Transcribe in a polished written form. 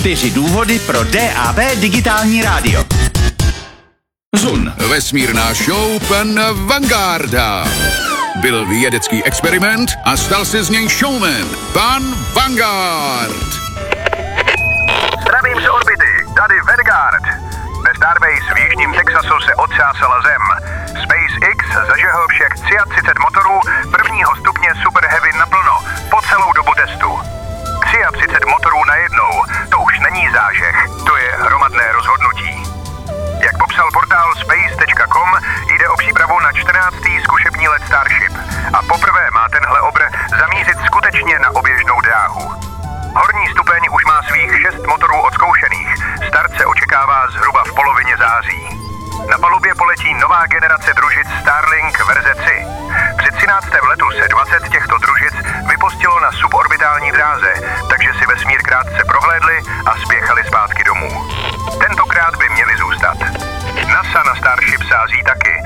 4 důvody pro DAB digitální rádio. Zun. Vesmírná show pan Vangarda. Byl vědecký experiment a stal se z něj showman. Pan Vanguard. Zdravím z orbity, tady Vanguard. Ve Starbase v jižním Texasu se otřásala Zem. SpaceX zažehl všech 33 motorů prvního stupně Super Heavy naplno po celou dobu testu. 33 motorů najednou, to už není zážeh, to je hromadné rozhodnutí. Jak popsal portál space.com, jde o přípravu na 14. zkušební let Starship a poprvé má tenhle obr zamířit skutečně na oběžnou dráhu. Horní stupeň už má svých 6 motorů odzkoušených, start se očekává zhruba v polovině září. Na palubě poletí nová generace družic Starlink verze 3. Při 13. letu se 20 těchto družic vypustilo na suborbitální dráze, takže si vesmír krátce prohlédli a spěchali zpátky domů. Tentokrát by měli zůstat. NASA na Starship sází taky